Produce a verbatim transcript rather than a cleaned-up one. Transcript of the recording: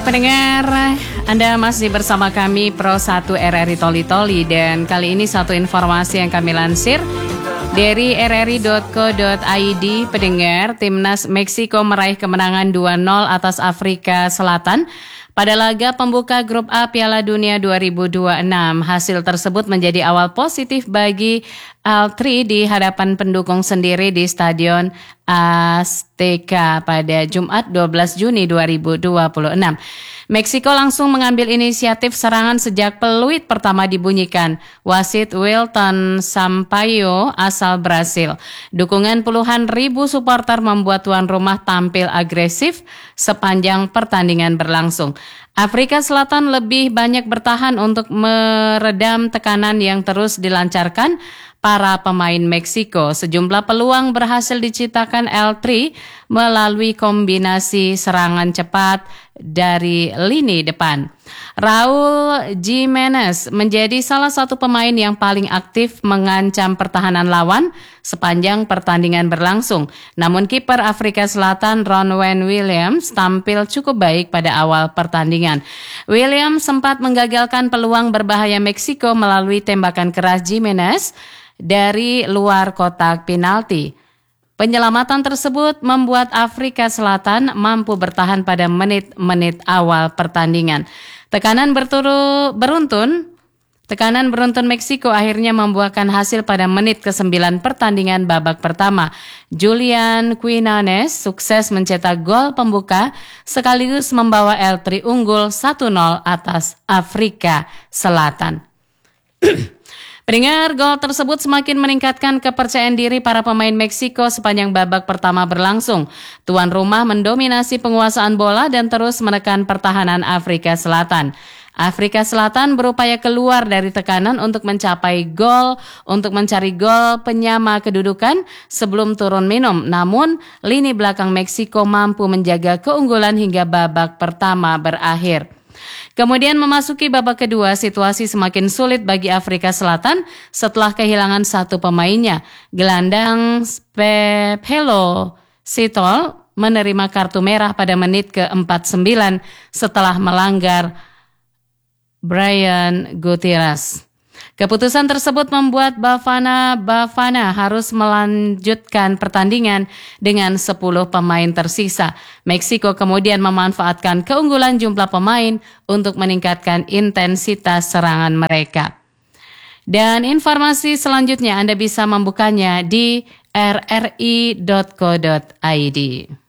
pendengar, Anda masih bersama kami Pro satu R R I Toli Toli, dan kali ini satu informasi yang kami lansir dari r r i dot co dot i d. Pendengar, Timnas Meksiko meraih kemenangan dua nol atas Afrika Selatan pada laga pembuka Grup A Piala Dunia dua ribu dua puluh enam. Hasil tersebut menjadi awal positif bagi Al Tri di hadapan pendukung sendiri di Stadion Azteca pada Jumat dua belas Juni dua ribu dua puluh enam. Meksiko langsung mengambil inisiatif serangan sejak peluit pertama dibunyikan. Wasit Wilton Sampaio asal Brasil. Dukungan puluhan ribu supporter membuat tuan rumah tampil agresif sepanjang pertandingan berlangsung. Afrika Selatan lebih banyak bertahan untuk meredam tekanan yang terus dilancarkan para pemain Meksiko. Sejumlah peluang berhasil diciptakan El Tri melalui kombinasi serangan cepat dari lini depan. Raul Jimenez menjadi salah satu pemain yang paling aktif mengancam pertahanan lawan sepanjang pertandingan berlangsung. Namun kiper Afrika Selatan Ronwen Williams tampil cukup baik pada awal pertandingan. Williams sempat menggagalkan peluang berbahaya Meksiko melalui tembakan keras Jimenez dari luar kotak penalti. Penyelamatan tersebut membuat Afrika Selatan mampu bertahan pada menit-menit awal pertandingan. Tekanan berturu beruntun, tekanan beruntun Meksiko akhirnya membuahkan hasil pada menit kesembilan pertandingan babak pertama. Julian Quinones sukses mencetak gol pembuka sekaligus membawa El Tri unggul satu nol atas Afrika Selatan. Pendengar, gol tersebut semakin meningkatkan kepercayaan diri para pemain Meksiko sepanjang babak pertama berlangsung. Tuan rumah mendominasi penguasaan bola dan terus menekan pertahanan Afrika Selatan. Afrika Selatan berupaya keluar dari tekanan untuk mencapai gol, untuk mencari gol penyama kedudukan sebelum turun minum. Namun, lini belakang Meksiko mampu menjaga keunggulan hingga babak pertama berakhir. Kemudian memasuki babak kedua, situasi semakin sulit bagi Afrika Selatan setelah kehilangan satu pemainnya. Gelandang Pepelo Sitol menerima kartu merah pada menit ke empat puluh sembilan setelah melanggar Brian Gutierrez. Keputusan tersebut membuat Bafana Bafana harus melanjutkan pertandingan dengan sepuluh pemain tersisa. Meksiko kemudian memanfaatkan keunggulan jumlah pemain untuk meningkatkan intensitas serangan mereka. Dan informasi selanjutnya Anda bisa membukanya di r r i dot co dot i d.